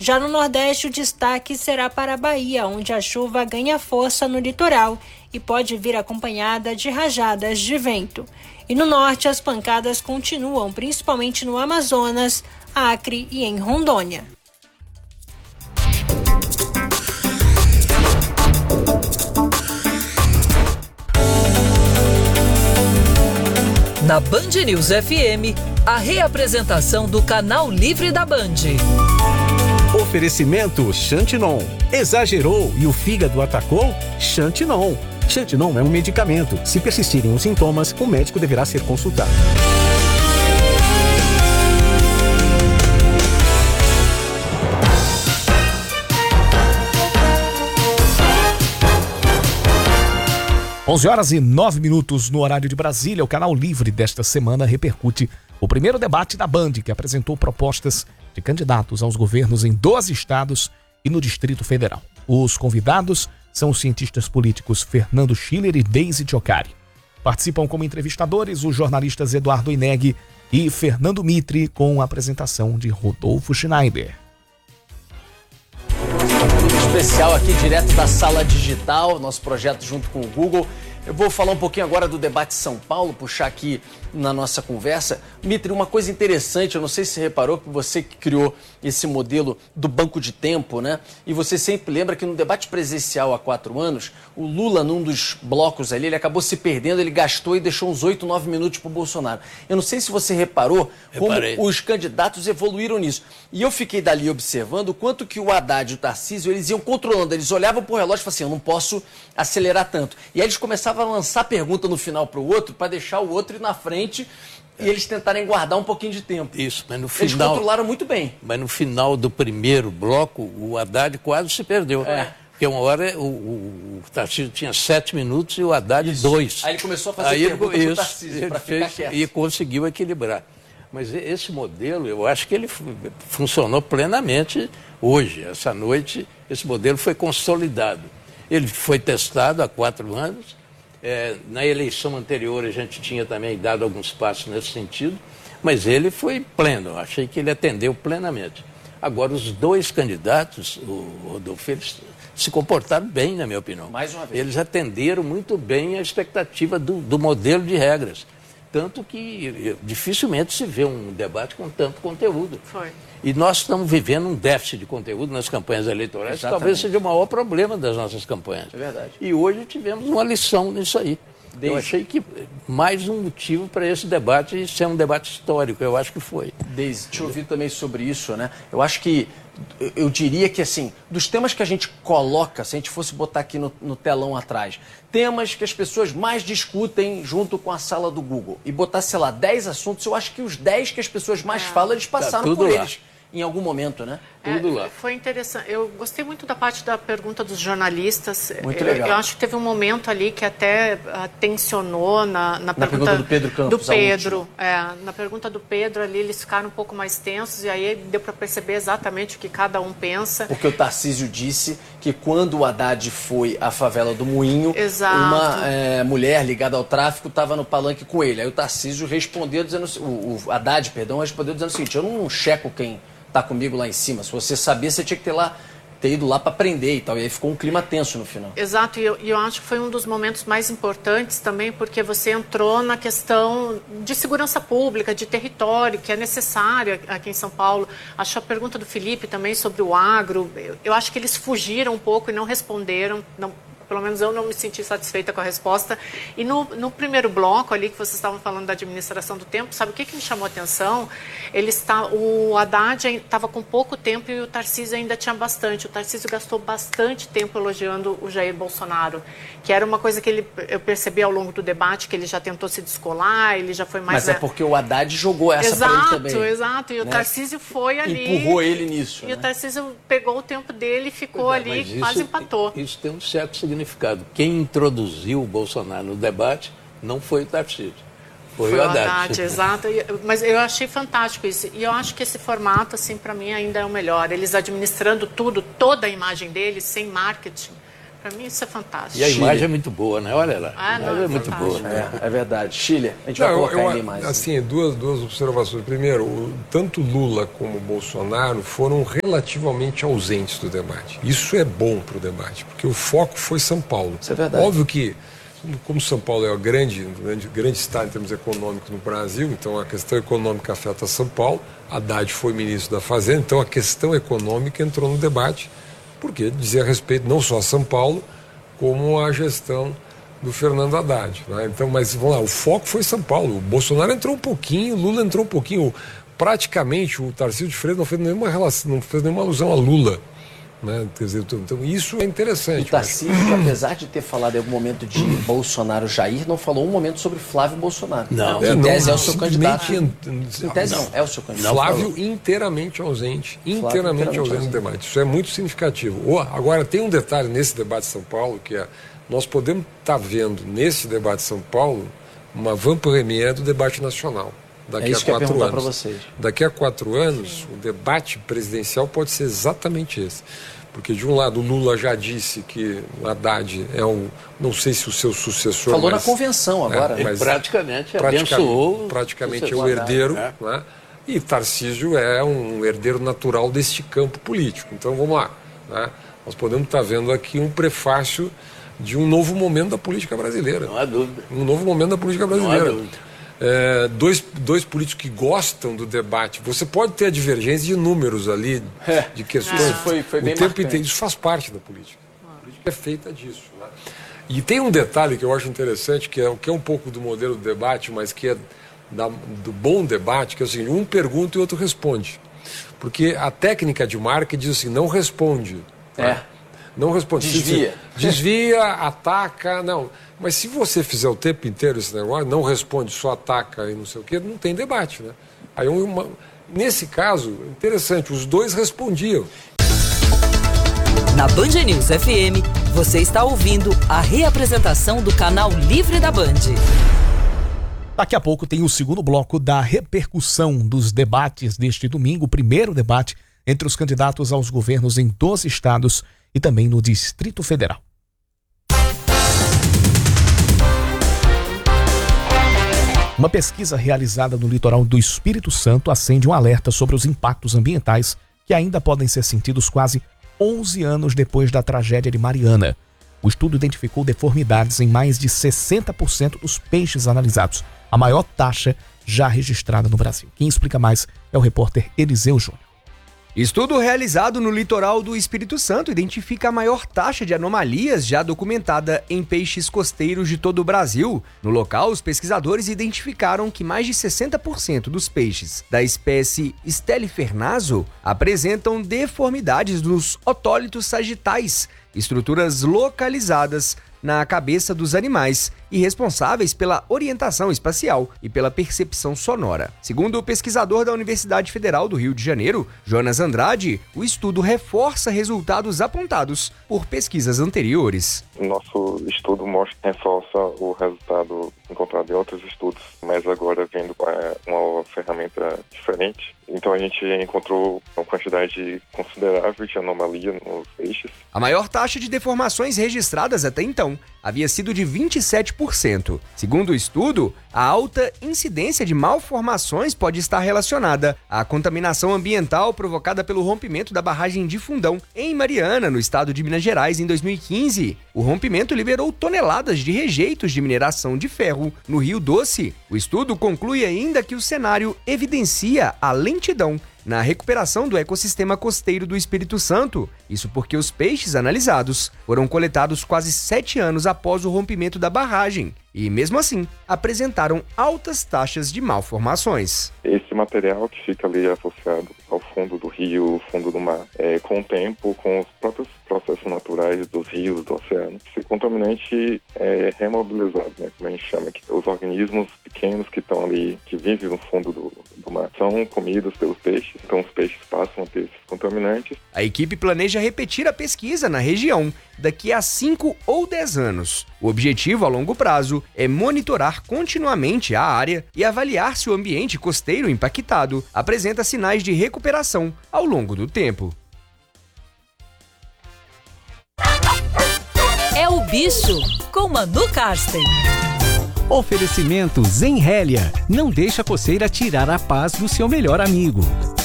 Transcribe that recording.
Já no Nordeste, o destaque será para a Bahia, onde a chuva ganha força no litoral e pode vir acompanhada de rajadas de vento. E no Norte, as pancadas continuam, principalmente no Amazonas, Acre e em Rondônia. Na Band News FM, a reapresentação do Canal Livre da Band. Oferecimento Xantinon. Exagerou e o fígado atacou? Xantinon. Xantinon é um medicamento. Se persistirem os sintomas, o médico deverá ser consultado. Onze horas e 9 minutos no horário de Brasília. O Canal Livre desta semana repercute o primeiro debate da Band, que apresentou propostas de candidatos aos governos em 12 estados e no Distrito Federal. Os convidados são os cientistas políticos Fernando Schiller e Deise Giocari. Participam como entrevistadores os jornalistas Eduardo Ineg e Fernando Mitre, com a apresentação de Rodolfo Schneider. Especial aqui direto da Sala Digital, nosso projeto junto com o Google. Eu vou falar um pouquinho agora do debate São Paulo, puxar aqui na nossa conversa. Mitre, uma coisa interessante, eu não sei se você reparou, que você que criou esse modelo do banco de tempo, né? E você sempre lembra que no debate presencial há 4 anos, o Lula, num dos blocos ali, ele acabou se perdendo, ele gastou e deixou uns 8, 9 minutos para o Bolsonaro. Eu não sei se você reparou como os candidatos evoluíram nisso. E eu fiquei dali observando o quanto que o Haddad e o Tarcísio, eles iam controlando, eles olhavam para o relógio e falavam assim, eu não posso acelerar tanto. E aí eles começavam a lançar pergunta no final para o outro, para deixar o outro ir na frente e eles tentarem guardar um pouquinho de tempo. Isso, mas no final... Eles controlaram muito bem. Mas no final do primeiro bloco, o Haddad quase se perdeu. Porque uma hora o Tarcísio tinha 7 minutos e o Haddad 2. Aí ele começou a fazer pergunta para o Tarcísio, para ficar quieto. E conseguiu equilibrar. Mas esse modelo, eu acho que ele funcionou plenamente hoje. Essa noite, esse modelo foi consolidado. Ele foi testado há 4 anos. Na eleição anterior, a gente tinha também dado alguns passos nesse sentido, mas ele foi pleno. Eu achei que ele atendeu plenamente. Agora, os 2 candidatos, o Rodolfo, eles se comportaram bem, na minha opinião. Mais uma vez. Eles atenderam muito bem a expectativa do modelo de regras. Tanto que dificilmente se vê um debate com tanto conteúdo. Foi. E nós estamos vivendo um déficit de conteúdo nas campanhas eleitorais, que talvez seja o maior problema das nossas campanhas. É verdade. E hoje tivemos uma lição nisso aí. Eu achei que mais um motivo para esse debate ser um debate histórico, eu acho que foi. Deise, te ouvi também sobre isso, né? Eu acho que, eu diria que assim, dos temas que a gente coloca, se a gente fosse botar aqui no telão atrás, temas que as pessoas mais discutem junto com a sala do Google, e botar, sei lá, 10 assuntos, eu acho que os 10 que as pessoas mais falam, eles passaram por eles. Em algum momento, né? Tudo lá. Foi interessante. Eu gostei muito da parte da pergunta dos jornalistas. Muito legal. Eu acho que teve um momento ali que até tensionou na pergunta do Pedro Campos. Na pergunta do Pedro ali, eles ficaram um pouco mais tensos e aí deu para perceber exatamente o que cada um pensa. Porque o Tarcísio disse que quando o Haddad foi à favela do Moinho, uma mulher ligada ao tráfico estava no palanque com ele. Aí o Tarcísio respondeu dizendo, o Haddad, perdão, respondeu dizendo o seguinte, eu não checo quem tá comigo lá em cima. Se você sabia, você tinha que ter ido lá para prender e tal. E aí ficou um clima tenso no final. Exato, e eu acho que foi um dos momentos mais importantes também, porque você entrou na questão de segurança pública, de território, que é necessária aqui em São Paulo. Acho a pergunta do Felipe também sobre o agro, eu acho que eles fugiram um pouco e não responderam, pelo menos eu não me senti satisfeita com a resposta. E no primeiro bloco ali, que vocês estavam falando da administração do tempo, sabe o que me chamou a atenção? O Haddad estava com pouco tempo e o Tarcísio ainda tinha bastante. O Tarcísio gastou bastante tempo elogiando o Jair Bolsonaro, que era uma coisa que eu percebi ao longo do debate, que ele já tentou se descolar, ele já foi mais... Mas é porque o Haddad jogou essa para ele também. Exato, e o Tarcísio foi ali... Empurrou ele nisso. E o Tarcísio pegou o tempo dele e ficou ali, quase empatou. Isso tem um certo significado. Quem introduziu o Bolsonaro no debate não foi o Tarcísio, foi o Haddad. Exato. Mas eu achei fantástico isso. E eu acho que esse formato, assim, para mim, ainda é o melhor. Eles administrando tudo, toda a imagem deles, sem marketing. Para mim isso é fantástico. E a imagem é muito boa, né? Olha lá. Ah, não, é muito boa. Né? É verdade. Chile, a gente vai colocar em imagens. Assim, duas observações. Primeiro, tanto Lula como Bolsonaro foram relativamente ausentes do debate. Isso é bom para o debate, porque o foco foi São Paulo. Isso é verdade. Óbvio que, como São Paulo é o grande estado em termos econômicos no Brasil, então a questão econômica afeta São Paulo. Haddad foi ministro da Fazenda, então a questão econômica entrou no debate, porque dizia respeito não só a São Paulo, como a gestão do Fernando Haddad. Né? Então, mas vamos lá, o foco foi São Paulo. O Bolsonaro entrou um pouquinho, o Lula entrou um pouquinho. Praticamente o Tarcísio de Freitas não fez nenhuma relação, não fez nenhuma alusão a Lula. Né? Quer dizer, então isso é interessante. O Tarcísio, apesar de ter falado em algum momento de Bolsonaro Jair, não falou um momento sobre Flávio Bolsonaro. Não. Em tese é o seu candidato. Em tese não, é o seu candidato. Flávio inteiramente ausente no debate. Isso é muito significativo. Agora, tem um detalhe nesse debate de São Paulo, que é, nós podemos estar vendo nesse debate de São Paulo uma van-première do debate nacional. Daqui a 4 anos. Vocês. Daqui a 4 anos, o debate presidencial pode ser exatamente esse. Porque, de um lado, o Lula já disse que o Haddad é não sei se o seu sucessor... Falou na convenção agora. Mas praticamente abençoou. Praticamente é o herdeiro, né? E Tarcísio é um herdeiro natural deste campo político. Então, vamos lá. Né? Nós podemos estar vendo aqui um prefácio de um novo momento da política brasileira. Não há dúvida. Um novo momento da política brasileira. Não há dúvida. Dois políticos que gostam do debate. Você pode ter a divergência de números ali, de questões. Isso foi bem o tempo marcante. inteiro. Isso faz parte da política. A política é feita disso. Né? E tem um detalhe que eu acho interessante, que é um pouco do modelo do debate, mas que é do bom debate, que é o seguinte: um pergunta e o outro responde. Porque a técnica de marketing diz assim, não responde. Né? Não responde. Desvia, ataca, não. Mas se você fizer o tempo inteiro esse negócio, não responde, só ataca e não sei o quê, não tem debate, né? Aí nesse caso, interessante, os dois respondiam. Na Band News FM, você está ouvindo a reapresentação do canal Livre da Band. Daqui a pouco tem o segundo bloco da repercussão dos debates deste domingo, o primeiro debate entre os candidatos aos governos em 12 estados e também no Distrito Federal. Uma pesquisa realizada no litoral do Espírito Santo acende um alerta sobre os impactos ambientais que ainda podem ser sentidos quase 11 anos depois da tragédia de Mariana. O estudo identificou deformidades em mais de 60% dos peixes analisados, a maior taxa já registrada no Brasil. Quem explica mais é o repórter Eliseu Júnior. Estudo realizado no litoral do Espírito Santo identifica a maior taxa de anomalias já documentada em peixes costeiros de todo o Brasil. No local, os pesquisadores identificaram que mais de 60% dos peixes da espécie Stelifernazo apresentam deformidades nos otólitos sagitais, estruturas localizadas na cabeça dos animais e responsáveis pela orientação espacial e pela percepção sonora. Segundo o pesquisador da Universidade Federal do Rio de Janeiro, Jonas Andrade, o estudo reforça resultados apontados por pesquisas anteriores. Nosso estudo reforça o resultado encontrado em outros estudos, mas agora vendo uma ferramenta diferente. Então a gente encontrou uma quantidade considerável de anomalia nos peixes. A maior taxa de deformações registradas até então havia sido de 27%. Segundo o estudo, a alta incidência de malformações pode estar relacionada à contaminação ambiental provocada pelo rompimento da barragem de Fundão, em Mariana, no estado de Minas Gerais, em 2015. O rompimento liberou toneladas de rejeitos de mineração de ferro no Rio Doce. O estudo conclui ainda que o cenário evidencia a lentidão na recuperação do ecossistema costeiro do Espírito Santo. Isso porque os peixes analisados foram coletados quase 7 anos após o rompimento da barragem e, mesmo assim, apresentaram altas taxas de malformações. Esse material que fica ali associado ao fundo do rio, fundo do mar, com o tempo, com os próprios processos naturais dos rios, do oceano, esse contaminante é remobilizado, né, como a gente chama aqui. Os organismos pequenos que estão ali, que vivem no fundo do mar, são comidos pelos peixes, então os peixes passam a ter esses contaminantes. A equipe planeja repetir a pesquisa na região daqui a 5 ou 10 anos. O objetivo a longo prazo é monitorar continuamente a área e avaliar se o ambiente costeiro impactado apresenta sinais de recuperação ao longo do tempo. É o Bicho, com Manu Karsten. Oferecimento Zenrélia. Não deixa a coceira tirar a paz do seu melhor amigo.